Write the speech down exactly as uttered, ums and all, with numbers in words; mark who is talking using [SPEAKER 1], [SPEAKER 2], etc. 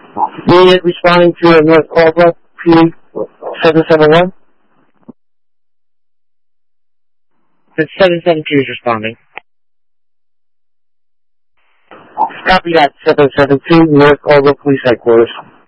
[SPEAKER 1] Unit responding to North Caldwell, P seven seven one.
[SPEAKER 2] It's seven seven two is responding.
[SPEAKER 1] Copy that, seven seven two, North Caldwell Police Headquarters.